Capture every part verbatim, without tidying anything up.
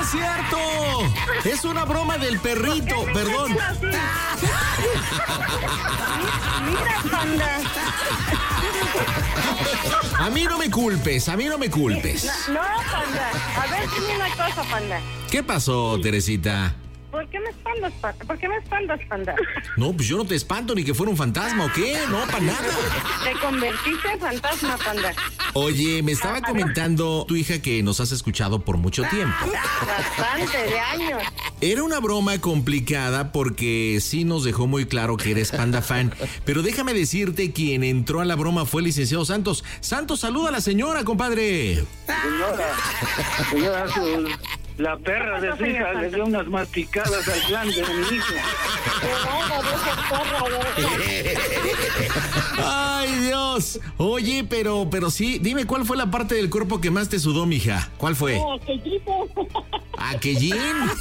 es cierto! Es una broma del perrito, perdón. Mira, Panda. A mí no me culpes, a mí no me culpes. No, no, Panda. A ver, dime una cosa, Panda. ¿Qué pasó, Teresita? ¿Por qué me espantas, Panda? ¿Por qué me espantas, Panda? No, pues yo no te espanto ni que fuera un fantasma, ¿o qué? No, para nada. Te convertiste en fantasma, Panda. Oye, me estaba comentando tu hija que nos has escuchado por mucho tiempo. Bastante, de años. Era una broma complicada porque sí nos dejó muy claro que eres Panda fan. Pero déjame decirte, quien entró a la broma fue el licenciado Santos. Santos, saluda a la señora, compadre. Señora, señora Azul, la perra de su hija le dio unas masticadas al plan de mi hijo. Ay, Dios. Oye, pero, pero sí, dime cuál fue la parte del cuerpo que más te sudó, mija. ¿Cuál fue? Oh, aquellito. ¿Aquellín?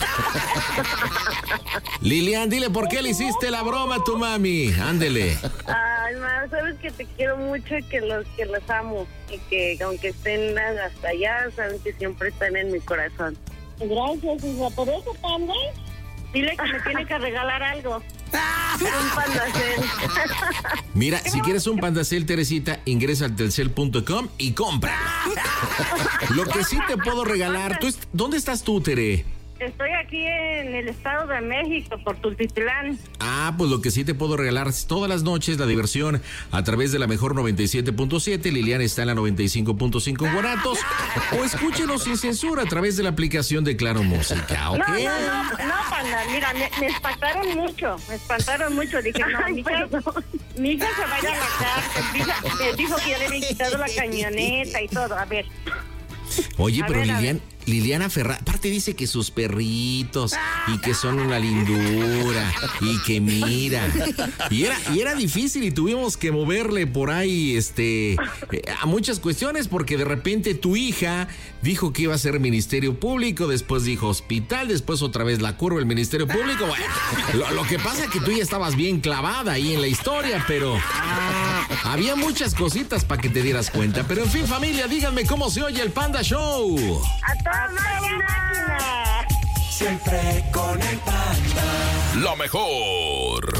Lilian, dile por qué le hiciste la broma a tu mami. Ándele. Ay, ma, sabes que te quiero mucho y que los, que los amo. Y que aunque estén hasta allá, saben que siempre están en mi corazón. Gracias, hija. ¿Por eso, Panda? Dile que me tiene que regalar algo. Un pandacel. Mira, si quieres un pandacel, Teresita, ingresa al telcel punto com y cómpralo. Lo que sí te puedo regalar, ¿tú est- ¿dónde estás tú, Tere? Estoy aquí en el Estado de México, por Tultitlán. Ah, pues lo que sí te puedo regalar es todas las noches la diversión a través de la mejor noventa y siete punto siete. Liliana está en la noventa y cinco punto cinco en Guanatos. O escúchenos sin censura a través de la aplicación de Claro Música, ¿ok? No, no, no, no, Panda, mira, me, me espantaron mucho, me espantaron mucho. Dije, no, mi hija, mi hija se va a ir a la cárcel. Dijo, me dijo que ya le habían quitado la camioneta y todo. A ver. Oye, A pero ver, a Lilian, Liliana Ferrari, aparte dice que sus perritos y que son una lindura y que mira. Y era, y era difícil y tuvimos que moverle por ahí este eh, a muchas cuestiones porque de repente tu hija dijo que iba a ser Ministerio Público, después dijo hospital, después otra vez la curva el Ministerio Público. Bueno, lo, lo que pasa es que tú ya estabas bien clavada ahí en la historia, pero había muchas cositas para que te dieras cuenta. Pero en fin, familia, díganme cómo se oye el Panda Show. ¡A toda máquina! Siempre con el Panda. La mejor.